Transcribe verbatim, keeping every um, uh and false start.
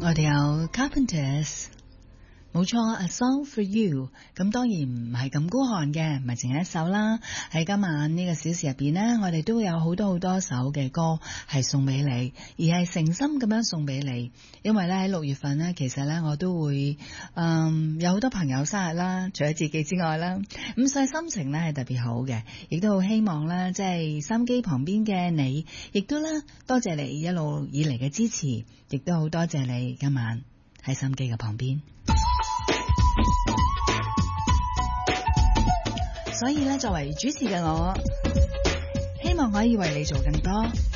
我哋有 Carpenters， 冇錯 A Song for You， 咁當然唔係咁孤寒嘅，唔係淨係一首啦。喺今晚呢個小時入邊呢，我哋都會有好多好多首嘅歌係送俾你，而係誠心咁樣送俾你。因為咧喺六月份呢，其實咧我都會嗯有好多朋友生日啦，除咗自己之外啦，咁所以心情咧係特別好嘅，亦都好希望咧即係收音機旁邊嘅你，亦都咧多謝你一路以嚟嘅支持，亦都好多謝你今晚喺收音機嘅旁邊。所以咧，作為主持嘅我，希望可以為你做更多。